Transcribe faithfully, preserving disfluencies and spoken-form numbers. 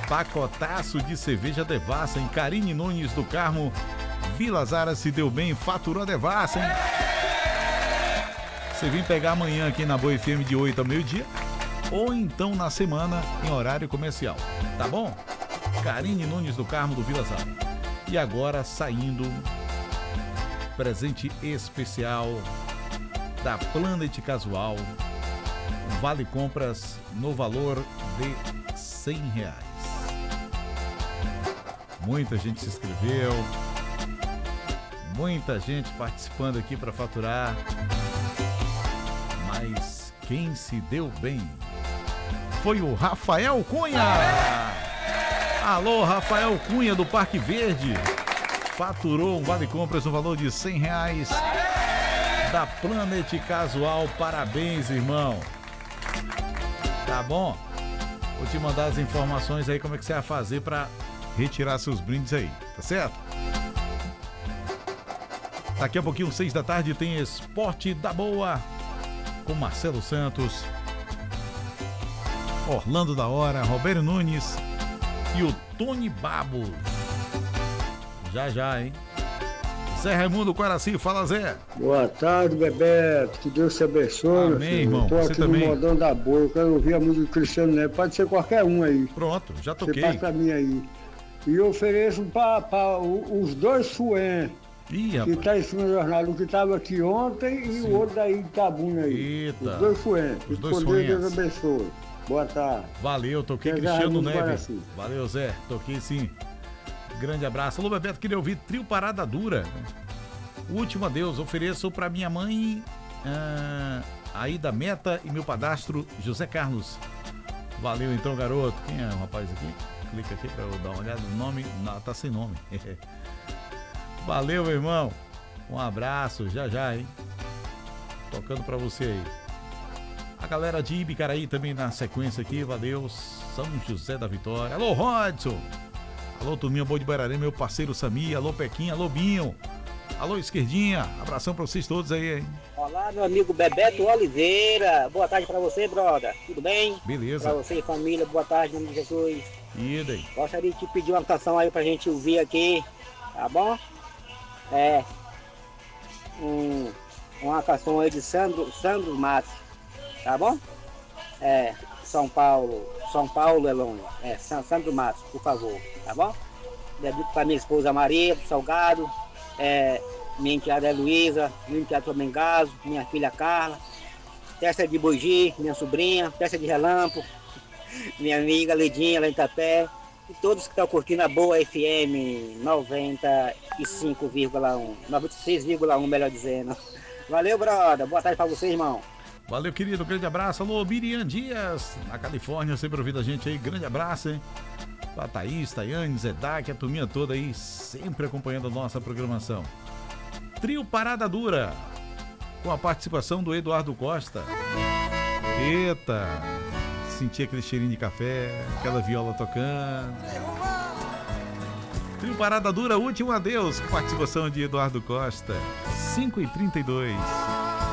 Pacotaço de cerveja Devassa em Carine Nunes do Carmo. Vila Zara se deu bem, faturou a Devassa, hein? Você vem pegar amanhã aqui na Boa F M de oito ao meio-dia, ou então na semana em horário comercial, tá bom? Carine Nunes do Carmo do Vila Zara. E agora saindo, presente especial da Planet Casual, vale compras no valor de cem reais. Muita gente se inscreveu, muita gente participando aqui para faturar, mas quem se deu bem foi o Rafael Cunha. Alô, Rafael Cunha do Parque Verde, faturou um vale compras no valor de cem reais da Planet Casual. Parabéns, irmão. Tá bom? Vou te mandar as informações aí, como é que você vai fazer para retirar seus brindes aí, tá certo? Daqui a pouquinho, seis da tarde, tem Esporte da Boa com Marcelo Santos, Orlando da Hora, Roberto Nunes e o Tony Babo. Já já, hein? Zé Raimundo Quaraci, fala, Zé. Boa tarde, Bebeto, que Deus te abençoe. Amém, irmão. Eu tô Você aqui também. no Modão da Boa, eu quero ouvir a música do Cristiano Neto, pode ser qualquer um aí. Pronto, já toquei. Você passa pra mim aí. E eu ofereço para os dois fuém Ih, que rapaz. tá em cima do jornal, o que tava aqui ontem e Sim. o outro daí de Itabuna aí. Eita. Os dois fuém. Os Que dois poder fuéns. Deus abençoe. Boa tarde. Valeu, toquei Zé Cristiano Raimundo Neves. Quaraci. Valeu, Zé, toquei sim. Grande abraço. Alô, Bebeto, queria ouvir Trio Parada Dura. Último adeus, ofereço para minha mãe, ah, Aida Meta, e meu padastro José Carlos. Valeu então, garoto. Quem é o rapaz aqui? Clica aqui para eu dar uma olhada no nome. Não, tá sem nome. Valeu, meu irmão. Um abraço, já já, hein? Tocando para você aí. A galera de Ibicaraí também na sequência aqui, valeu. São José da Vitória. Alô, Rodson. Alô, turminha boa de Bararém, meu parceiro Sami. Alô, Pequinha. Alô, Binho. Alô, Esquerdinha. Abração pra vocês todos aí, hein? Olá, meu amigo Bebeto Oliveira. Boa tarde pra você, brother. Tudo bem? Beleza. Pra você e família, boa tarde, em nome de Jesus. E daí? Gostaria de te pedir uma canção aí pra gente ouvir aqui, tá bom? É. Um, uma canção aí de Sandro, Sandro Matos, tá bom? É. São Paulo. São Paulo é longe. É, Sandro Matos, por favor, tá bom? Dedico pra minha esposa Maria, pro Salgado. É, minha enteada é Luísa, minha enteada também Gaso, minha filha Carla, Tessa de Bogi, minha sobrinha, Tessa de Relâmpago, minha amiga Lidinha lá em Itapé, e todos que estão curtindo a Boa F M noventa e cinco vírgula um, noventa e seis vírgula um, melhor dizendo. Valeu, brother, boa tarde pra você, irmão. Valeu, querido, grande abraço. Alô, Miriam Dias, na Califórnia, sempre ouvindo a gente aí, grande abraço, hein? A Thaís, Tayane, Zedak, a turminha toda aí, sempre acompanhando a nossa programação. Trio Parada Dura, com a participação do Eduardo Costa. Eita, senti aquele cheirinho de café, aquela viola tocando. Trio Parada Dura, último adeus, com participação de Eduardo Costa. cinco e trinta e dois.